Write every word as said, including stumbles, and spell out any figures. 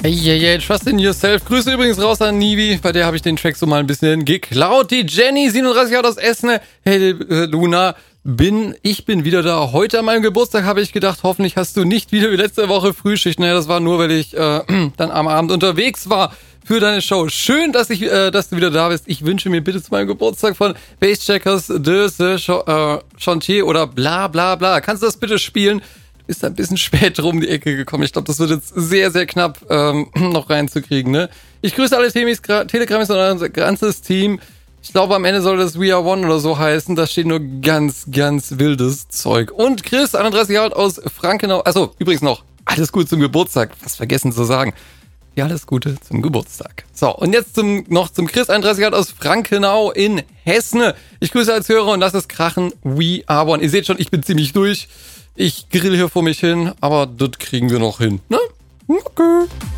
Hey, hey, hey, trust in yourself. Grüße übrigens raus an Nivi, bei der habe ich den Track so mal ein bisschen geklaut. Die Jenny, siebenunddreißig Jahre aus Essen. Hey, äh, Luna, bin, ich bin wieder da. Heute an meinem Geburtstag habe ich gedacht, hoffentlich hast du nicht wieder wie letzte Woche Frühschicht. Naja, das war nur, weil ich äh, dann am Abend unterwegs war für deine Show. Schön, dass ich, äh, dass du wieder da bist. Ich wünsche mir bitte zu meinem Geburtstag von Basscheckers de ce äh, Chantier oder bla bla bla. Kannst du das bitte spielen? Ist ein bisschen spät rum die Ecke gekommen. Ich glaube, das wird jetzt sehr, sehr knapp ähm, noch reinzukriegen, ne? Ich grüße alle Temis, Telegramis und unser ganzes Team. Ich glaube, am Ende soll das We Are One oder so heißen. Da steht nur ganz, ganz wildes Zeug. Und Chris, einunddreißig Jahre alt aus Frankenau. Achso, übrigens noch, alles Gute zum Geburtstag. Was vergessen zu sagen. Ja, alles Gute zum Geburtstag. So, und jetzt zum, noch zum Chris, einunddreißig Jahre alt aus Frankenau in Hessen. Ich grüße als Hörer und das ist Krachen We Are One. Ihr seht schon, ich bin ziemlich durch. Ich grill hier vor mich hin, aber das kriegen wir noch hin, ne? Okay.